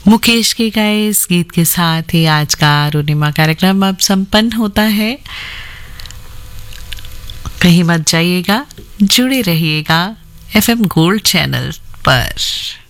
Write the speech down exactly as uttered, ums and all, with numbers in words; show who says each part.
Speaker 1: मुकेश के गाए इस गीत के साथ ही आज का अरुणिमा कार्यक्रम अब संपन्न होता है। कहीं मत जाइएगा, जुड़े रहिएगा एफएम गोल्ड चैनल पर।